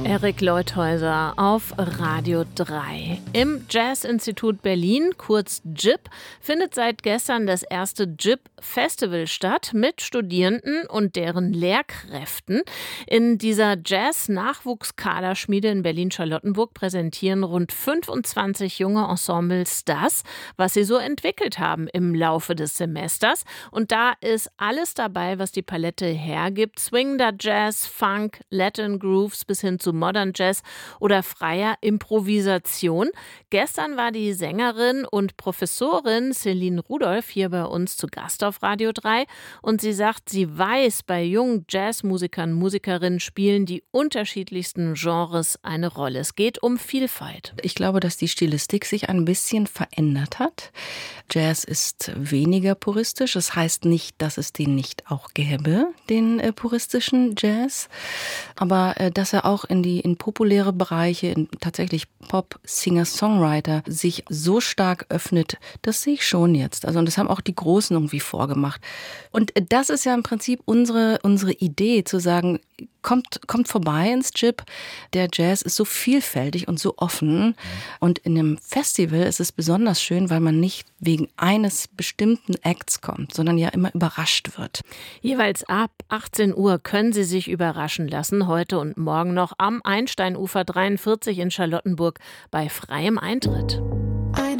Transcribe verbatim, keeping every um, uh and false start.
Erik Leuthäuser auf Radio drei. Im Jazz-Institut Berlin, kurz J I P, findet seit gestern das erste J I P-Festival statt mit Studierenden und deren Lehrkräften. In dieser Jazz-Nachwuchskaderschmiede in Berlin-Charlottenburg präsentieren rund fünfundzwanzig junge Ensembles das, was sie so entwickelt haben im Laufe des Semesters. Und da ist alles dabei, was die Palette hergibt. Swingender Jazz, Funk, Latin Grooves bis hin zu Modern Jazz oder freier Improvisation. Gestern war die Sängerin und Professorin Celine Rudolph hier bei uns zu Gast auf Radio drei und sie sagt, sie weiß, bei jungen Jazzmusikern, Musikerinnen spielen die unterschiedlichsten Genres eine Rolle. Es geht um Vielfalt. Ich glaube, dass die Stilistik sich ein bisschen verändert hat. Jazz ist weniger puristisch. Das heißt nicht, dass es den nicht auch gäbe, den äh, puristischen Jazz. Aber äh, dass er auch in die in populäre Bereiche, in tatsächlich Pop, Singer, Songwriter sich so stark öffnet, das sehe ich schon jetzt. Also und das haben auch die Großen irgendwie vorgemacht. Und äh, das ist ja im Prinzip unsere, unsere Idee, zu sagen, Kommt, kommt vorbei ins J I P. Der Jazz ist so vielfältig und so offen. Und in einem Festival ist es besonders schön, weil man nicht wegen eines bestimmten Acts kommt, sondern ja immer überrascht wird. Jeweils ab achtzehn Uhr können Sie sich überraschen lassen, heute und morgen noch am Einsteinufer dreiundvierzig in Charlottenburg bei freiem Eintritt.